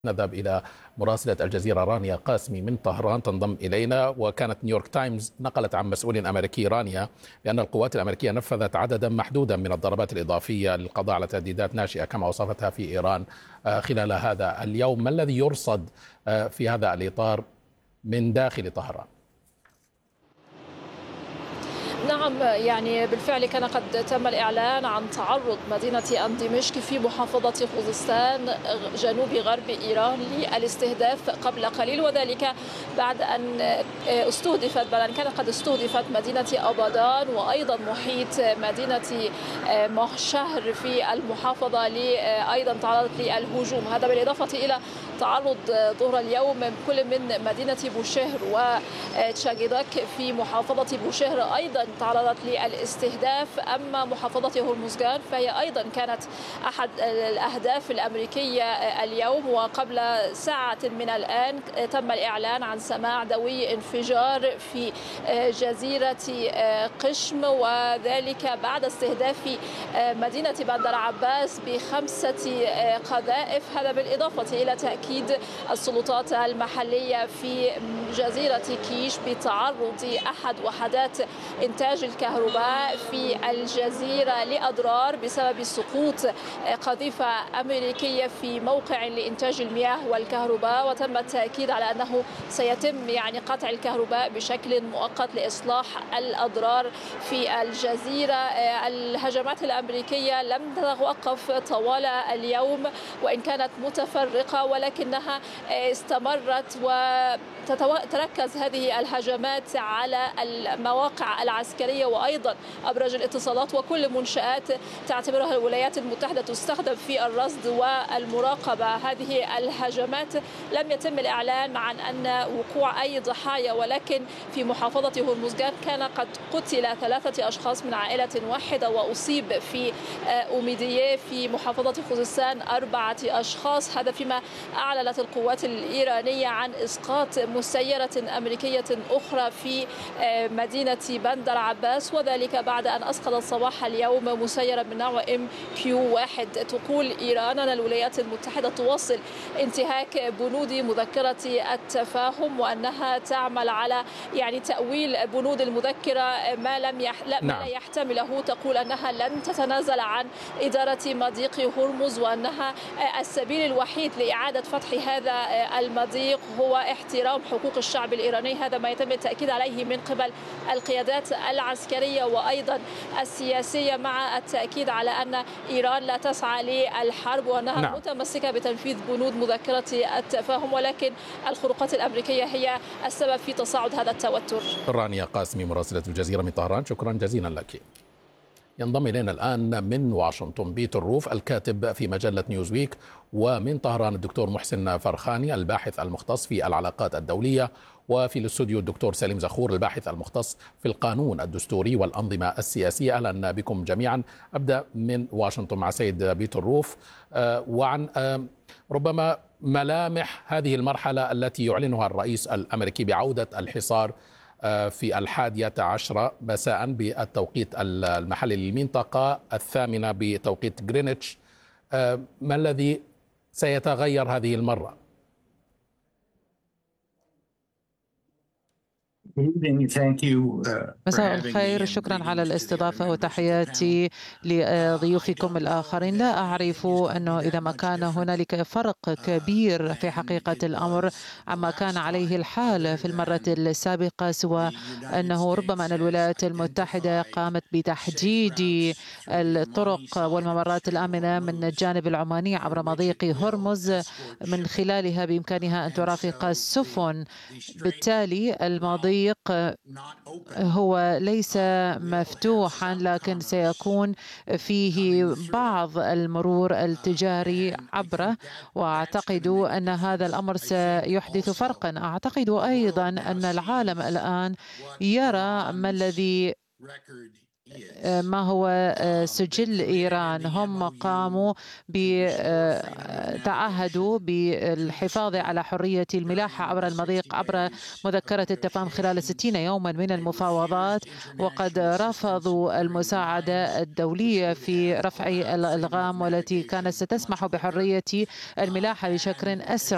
نذهب إلى مراسلة الجزيرة رانيا قاسمي من طهران تنضم إلينا. وكانت نيويورك تايمز نقلت عن مسؤول أمريكي رانيا بأن القوات الأمريكية نفذت عددا محدودا من الضربات الإضافية للقضاء على تهديدات ناشئة كما وصفتها في إيران خلال هذا اليوم. ما الذي يرصد في هذا الإطار من داخل طهران؟ نعم، يعني بالفعل كان قد تم الإعلان عن تعرض مدينة أندمشق في محافظة خوزستان جنوب غرب إيران للاستهداف قبل قليل، وذلك بعد أن كانت قد استهدفت مدينة أبادان وأيضا محيط مدينة مهشهر في المحافظة أيضا تعرضت للهجوم. هذا بالإضافة إلى تعرض ظهر اليوم كل من مدينة بوشهر وتشاغيداك في محافظة بوشهر أيضا تعرضت للاستهداف. أما محافظة هرمزغان فهي أيضا كانت أحد الأهداف الأمريكية اليوم، وقبل ساعة من الآن تم الإعلان عن سماع دوي انفجار في جزيرة قشم، وذلك بعد استهداف مدينة بندر عباس ب5 قذائف. هذا بالإضافة إلى تأكيد السلطات المحلية في جزيرة كيش بتعرض أحد وحدات إنتاج الكهرباء في الجزيرة لأضرار بسبب سقوط قذيفة أمريكية في موقع لإنتاج المياه والكهرباء، وتم التأكيد على أنه سيتم قطع الكهرباء بشكل مؤقت لإصلاح الأضرار في الجزيرة. الهجمات الأمريكية لم تتوقف طوال اليوم وإن كانت متفرقة، ولكنها استمرت وتتركز هذه الهجمات على المواقع العسكرية وأيضا أبراج الاتصالات وكل منشآت تعتبرها الولايات المتحدة تستخدم في الرصد والمراقبة. هذه الهجمات لم يتم الإعلان عن أن وقوع أي ضحايا، ولكن في محافظة هرمزغان كان قد قتل 3 أشخاص من عائلة واحدة، وأصيب في أوميدية في محافظة خوزستان 4 أشخاص. هذا فيما أعلنت القوات الإيرانية عن إسقاط مسيرة أمريكية أخرى في مدينة بندر عباس، وذلك بعد أن أسقطت صباح اليوم مسيرة من نوع MQ-1. تقول إيران أن الولايات المتحدة تواصل انتهاك بنود مذكرة التفاهم، وأنها تعمل على تأويل بنود المذكرة ما لا يحتمله. تقول أنها لن تتنازل عن إدارة مضيق هرمز، وأنها السبيل الوحيد لإعادة فتح هذا المضيق هو احترام حقوق الشعب الإيراني. هذا ما يتم التأكيد عليه من قبل القيادات العسكرية وأيضا السياسية، مع التأكيد على أن إيران لا تسعى للحرب وأنها متمسكة بتنفيذ بنود مذكرة التفاهم، ولكن الخروقات الأمريكية هي السبب في تصاعد هذا التوتر. رانيا قاسمي مراسلة الجزيرة من طهران، شكرا جزيلا لك. ينضم إلينا الآن من واشنطن بيتر روف الكاتب في مجلة نيوزويك، ومن طهران الدكتور محسن فرخاني الباحث المختص في العلاقات الدولية، وفي الاستوديو الدكتور سليم زخور الباحث المختص في القانون الدستوري والأنظمة السياسية. أهلا بكم جميعا. أبدأ من واشنطن مع سيد بيتر روف وعن ربما ملامح هذه المرحلة التي يعلنها الرئيس الأمريكي بعودة الحصار في 11 مساء بالتوقيت المحلي للمنطقة 8 بتوقيت غرينتش. ما الذي سيتغير هذه المرة؟ مساء الخير، شكرا على الاستضافة وتحياتي لضيوفكم الآخرين. لا أعرف أنه إذا ما كان هنالك فرق كبير في حقيقة الأمر عما كان عليه الحال في المرة السابقة، سوى أنه ربما أن الولايات المتحدة قامت بتحديد الطرق والممرات الآمنة من الجانب العماني عبر مضيق هرمز، من خلالها بإمكانها أن ترافق السفن. بالتالي المضيق هو ليس مفتوحا، لكن سيكون فيه بعض المرور التجاري عبره، وأعتقد أن هذا الأمر سيحدث فرقا. أعتقد أيضا أن العالم الآن يرى ما هو سجل إيران. هم قاموا تعهدوا بالحفاظ على حرية الملاحة عبر المضيق عبر مذكرة التفاهم خلال 60 يوما من المفاوضات، وقد رفضوا المساعدة الدولية في رفع الألغام والتي كانت ستسمح بحرية الملاحة بشكل أسرع.